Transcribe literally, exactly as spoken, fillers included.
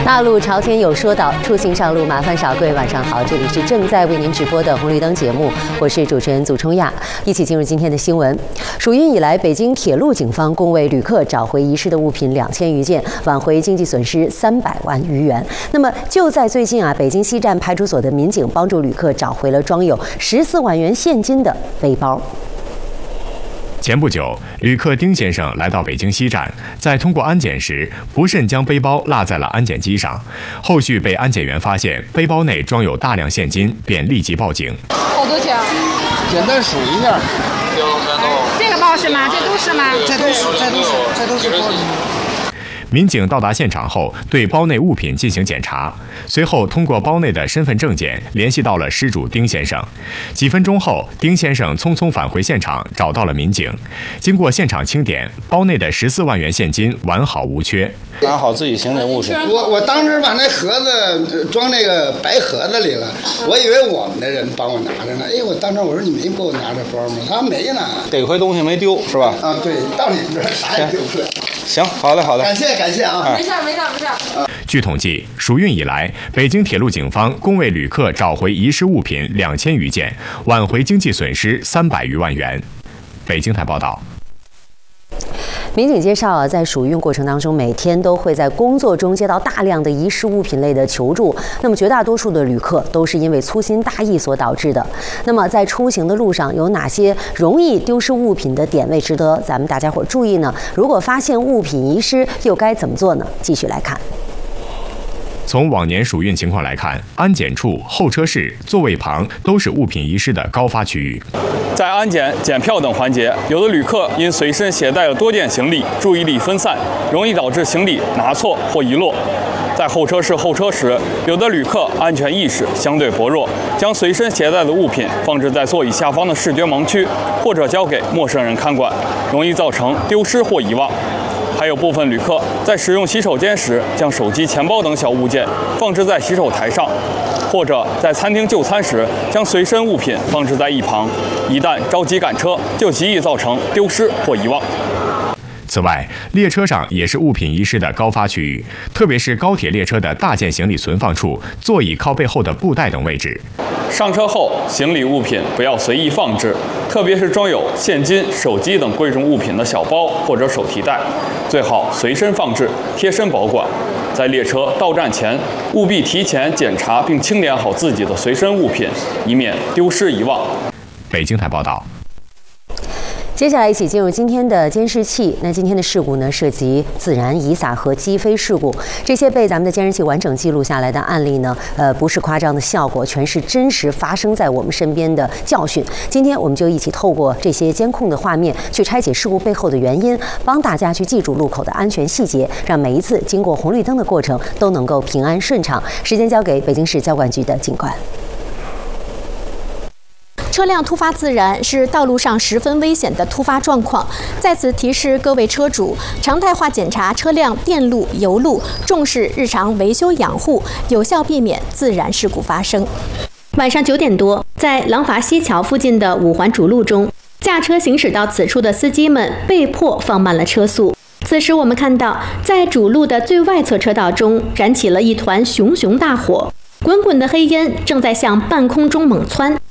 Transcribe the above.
大路朝天有说道，出行上路麻烦少。各位晚上好，这里是正在为您直播的红绿灯节目，我是主持人祖冲亚，一起进入今天的新闻。暑运以来，北京铁路警方共为旅客找回遗失的物品两千余件，挽回经济损失三百万余元。那么就在最近啊，北京西站派出所的民警帮助旅客找回了装有十四万元现金的背包。 前不久，旅客丁先生来到北京西站，在通过安检时，不慎将背包落在了安检机上。后续被安检员发现背包内装有大量现金，便立即报警。 好多钱？ 简单数一下。 这个包是吗？这都是吗？ 这都是，这都是，这都是包。 民警到达现场后，对包内物品进行检查，随后通过包内的身份证件联系到了失主丁先生。几分钟后，丁先生匆匆返回现场，找到了民警。经过现场清点，包内的十四万元现金完好无缺。 拿好自己行李物品。 我我当时把那盒子装那个白盒子里了，我以为我们的人帮我拿着呢。哎，我当时我说你没给我拿着包吗？他没呢。 得亏东西没丢，是吧？ 啊，对，到你这儿啥也丢不了。 行，好的好的， 感谢感谢啊， 没事没事没事。 据统计，暑运以来，北京铁路警方共为旅客找回遗失物品两千余件，挽回经济损失三百余万元。北京台报道。 民警介绍啊，在暑运过程当中，每天都会在工作中接到大量的遗失物品类的求助。那么绝大多数的旅客都是因为粗心大意所导致的。那么在出行的路上，有哪些容易丢失物品的点位值得咱们大家伙注意呢？如果发现物品遗失，又该怎么做呢？继续来看。 从往年暑运情况来看，安检处、候车室、座位旁都是物品遗失的高发区域。 在安检、检票等环节，有的旅客因随身携带了多件行李，注意力分散，容易导致行李拿错或遗落。在候车室候车时，有的旅客安全意识相对薄弱，将随身携带的物品放置在座椅下方的视觉盲区，或者交给陌生人看管，容易造成丢失或遗忘。还有部分旅客在使用洗手间时，将手机、钱包等小物件放置在洗手台上，或者在餐厅就餐时，将随身物品放置在一旁，一旦着急赶车，就极易造成丢失或遗忘。 此外，列车上也是物品遗失的高发区域，特别是高铁列车的大件行李存放处、座椅靠背后的布袋等位置。 上车后，行李物品不要随意放置，特别是装有现金、手机等贵重物品的小包或者手提袋，最好随身放置，贴身保管。在列车到站前，务必提前检查并清点好自己的随身物品，以免丢失遗忘。 北京台报道。 接下来一起进入今天的监视器。那今天的事故呢，涉及自燃、遗撒和击飞事故。这些被咱们的监视器完整记录下来的案例呢，呃，不是夸张的效果，全是真实发生在我们身边的教训。今天我们就一起透过这些监控的画面，去拆解事故背后的原因，帮大家去记住路口的安全细节，让每一次经过红绿灯的过程都能够平安顺畅。时间交给北京市交管局的警官。 车辆突发自燃是道路上十分危险的突发状况，在此提示各位车主，常态化检查车辆电路、油路，重视日常维修养护，有效避免自燃事故发生。 晚上九点多，在廊坊西桥附近的五环主路中，驾车行驶到此处的司机们被迫放慢了车速。此时我们看到，在主路的最外侧车道中燃起了一团熊熊大火，滚滚的黑烟正在向半空中猛窜。